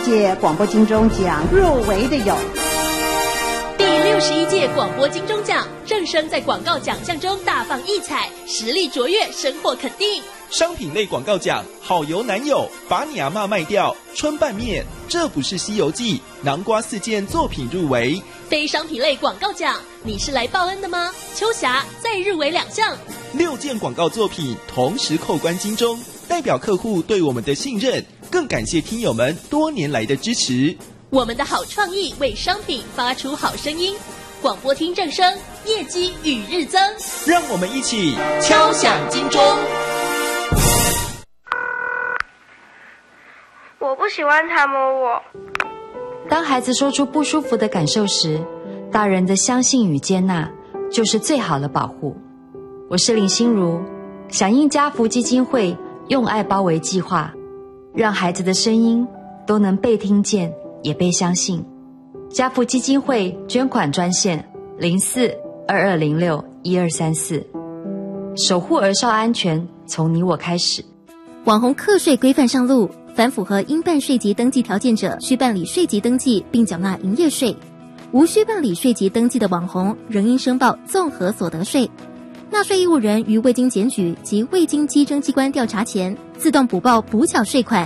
届广播金钟奖入围的有第61届广播金钟奖，正声在广告奖项中大放异彩，实力卓越，深获肯定。 商品类广告奖，好油男友，把你阿嬷卖掉，春拌面，这不是西游记，南瓜4件作品入围。 非商品类广告奖，你是来报恩的吗？秋霞再入围2项 ，6件广告作品同时扣关金钟，代表客户对我们的信任，更感谢听友们多年来的支持。 我们的好创意为商品发出好声音，广播听正声，业绩与日增。 让我们一起敲响金钟。 我不喜欢他摸我。 当孩子说出不舒服的感受时，大人的相信与接纳就是最好的保护。我是林心如，响应家福基金会用爱包围计划，让孩子的声音都能被听见也被相信。家福基金会捐款专线04-2206-1234，守护儿少安全，从你我开始。 网红课税规范上路，凡符合应办税籍登记条件者，需办理税籍登记并缴纳营业税；无需办理税籍登记的网红，仍应申报综合所得税。纳税义务人于未经检举及未经稽征机关调查前，自动补报补缴税款，